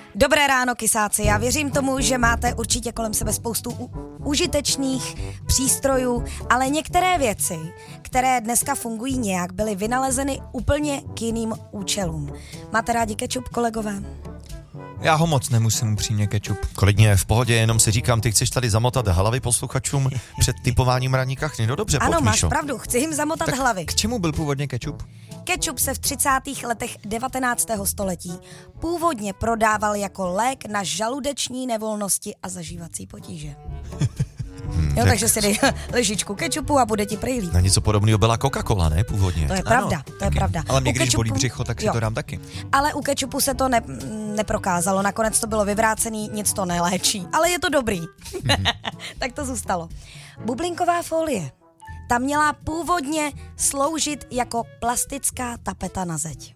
Dobré ráno, kysáci. Já věřím tomu, že máte určitě kolem sebe spoustu užitečných přístrojů, ale některé věci, které dneska fungují nějak, byly vynalezeny úplně k jiným účelům. Máte rádi kečup, kolegové? Já ho moc nemusím, upřímně, kečup. Klidně, v pohodě, jenom si říkám, ty chceš tady zamotat hlavy posluchačům před typováním ranní kachny. No dobře, ano, pojď, máš Míšo. pravdu, chci jim zamotat Tak hlavy. k čemu byl původně kečup? Kečup se v 30. letech 19. století původně prodával jako lék na žaludeční nevolnosti a zažívací potíže. Jo, takže si dej ležičku kečupu a bude ti prý líp. Na něco podobného byla Coca-Cola, ne, původně? To je pravda, to je pravda. Ale mě U když kečupu- bolí břicho, tak si jo. to dám taky. Ale u kečupu se to neprokázalo, nakonec to bylo vyvrácený, nic to neléčí, ale je to dobrý. Tak to zůstalo. Bublinková folie. Ta měla původně sloužit jako plastická tapeta na zeď.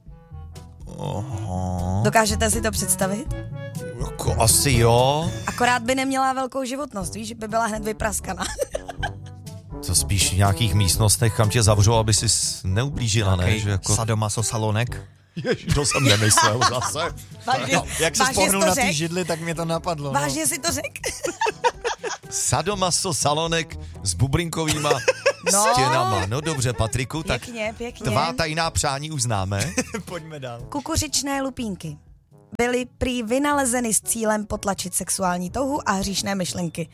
Oho. Dokážete si to představit? Jako asi jo. Akorát by neměla velkou životnost, víš, že by byla hned vypraskaná. To spíš v nějakých místnostech, kam tě zavřou, aby si neublížila, ne? Že jako... Sadomaso salonek. Ježiš, to jsem nemyslel zase. Vážně, Jak se vážně spohnul jsi to na té řek? židli, tak mě to napadlo. Vážně si to řekl? Sadomaso salonek s bublinkovýma stěnama. No dobře, Patriku, tak Pěkně. tvá tajná přání už známe. Pojďme dál. Kukuřičné lupínky byly prý vynalezeny s cílem potlačit sexuální touhu a hříšné myšlenky.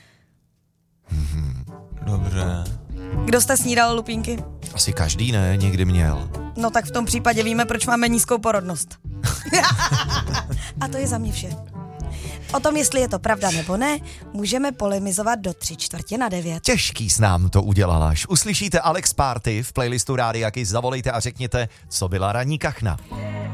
Dobře. Kdo jste snídal lupínky? Asi každý, ne? Někdy měl. No tak v tom případě víme, proč máme nízkou porodnost. A to je za mě vše. O tom, jestli je to pravda nebo ne, můžeme polemizovat do 8:45. Těžký s nám to udělala. Až uslyšíte Alex Party v playlistu Rádia Kiss, zavolejte a řekněte, co byla ranní kachna.